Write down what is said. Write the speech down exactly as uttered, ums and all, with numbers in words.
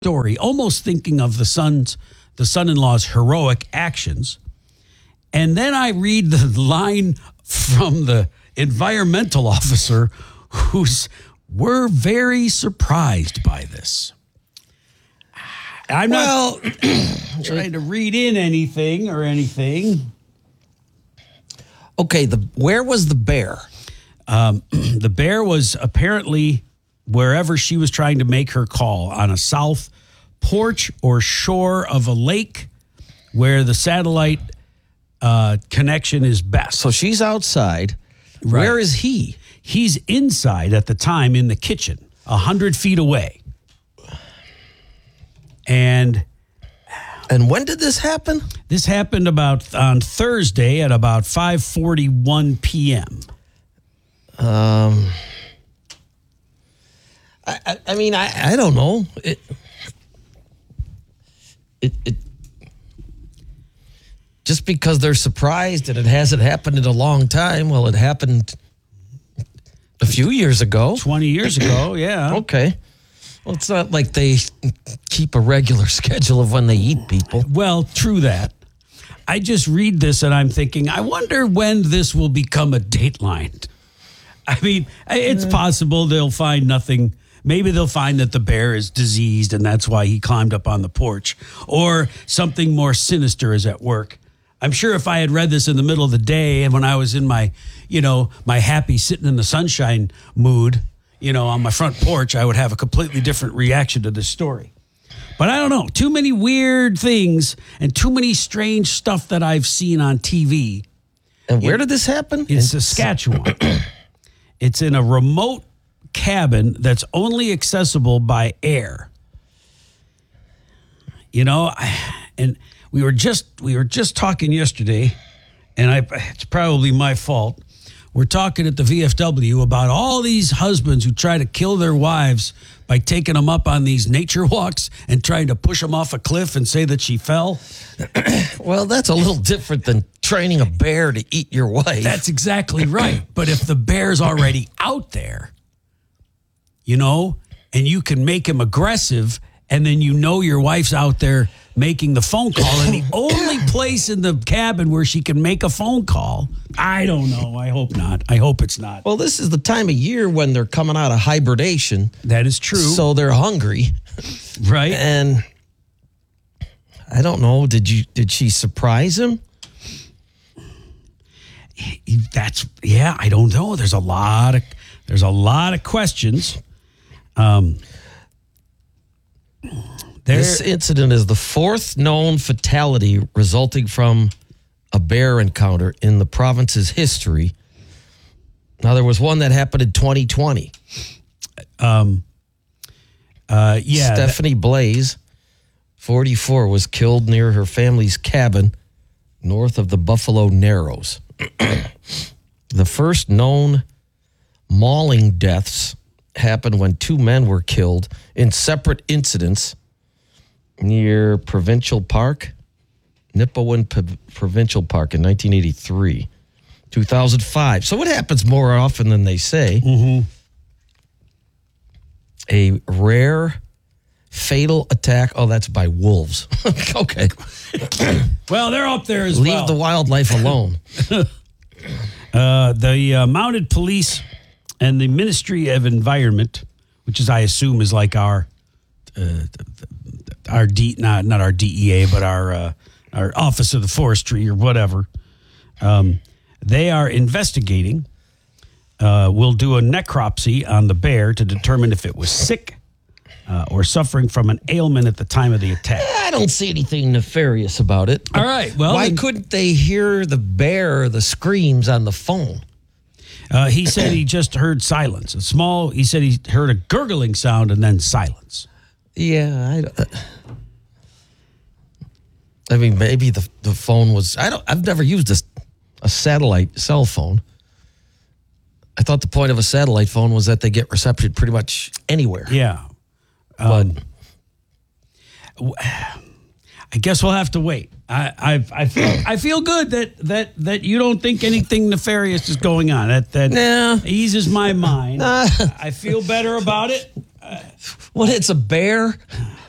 story, almost thinking of the son's, the son-in-law's heroic actions. And then I read the line from the environmental officer who's, we're very surprised by this. I'm well, not trying to read in anything or anything. Okay, the where was the bear? Um, the bear was apparently wherever she was trying to make her call, on a south porch or shore of a lake where the satellite uh, connection is best. So she's outside. Right. Where is he? He's inside at the time in the kitchen, a hundred feet away. And and when did this happen? This happened about on Thursday at about five forty-one p.m. Um, I, I, I mean, I, I don't know. It, it, it, just because they're surprised and it hasn't happened in a long time. Well, it happened a few years ago. twenty years ago, yeah. Okay. Well, it's not like they keep a regular schedule of when they eat people. Well, true that. I just read this and I'm thinking, I wonder when this will become a Dateline. I mean, it's possible they'll find nothing. Maybe they'll find that the bear is diseased and that's why he climbed up on the porch. Or something more sinister is at work. I'm sure if I had read this in the middle of the day and when I was in my, you know, my happy sitting in the sunshine mood, you know, on my front porch, I would have a completely different reaction to this story. But I don't know. Too many weird things and too many strange stuff that I've seen on T V. And where did this happen? In Saskatchewan. It's in a remote cabin that's only accessible by air. You know, and we were just we were just talking yesterday, and I it's probably my fault. We're talking at the V F W about all these husbands who try to kill their wives by taking them up on these nature walks and trying to push them off a cliff and say that she fell. Well, that's a little different than training a bear to eat your wife. That's exactly right. But if the bear's already out there, you know, and you can make him aggressive, and then you know your wife's out there making the phone call, and the only place in the cabin where she can make a phone call, I don't know. I hope not. I hope it's not. Well, this is the time of year when they're coming out of hibernation. That is true. So they're hungry. Right. And I don't know, did you did she surprise him? That's yeah, I don't know. There's a lot of there's a lot of questions. Um This incident is the fourth known fatality resulting from a bear encounter in the province's history. Now, there was one that happened in twenty twenty. Um, uh, yeah. Stephanie Blaze, forty-four, was killed near her family's cabin north of the Buffalo Narrows. The first known mauling deaths happened when two men were killed in separate incidents near Provincial Park, Nipawin P- Provincial Park in nineteen eighty-three, two thousand five. So it happens more often than they say. Mm-hmm. A rare fatal attack. Oh, that's by wolves. Okay. Well, they're up there as Leave well. the wildlife alone. uh, the uh, mounted police and the Ministry of Environment, which is, I assume, is like our uh, our D not not our D E A, but our uh, our Office of the Forestry or whatever. Um, they are investigating. Uh, we'll do a necropsy on the bear to determine if it was sick uh, or suffering from an ailment at the time of the attack. I don't see anything nefarious about it. All right. Well, why then, couldn't they hear the bear, the screams on the phone? Uh, he said he just heard silence. A small. He said he heard a gurgling sound and then silence. Yeah, I, uh, I mean, maybe the the phone was. I don't. I've never used a, a satellite cell phone. I thought the point of a satellite phone was that they get reception pretty much anywhere. Yeah, um, but I guess we'll have to wait. I I I feel, I feel good that that that you don't think anything nefarious is going on. That that nah. eases my mind. I feel better about it. What? It's a bear.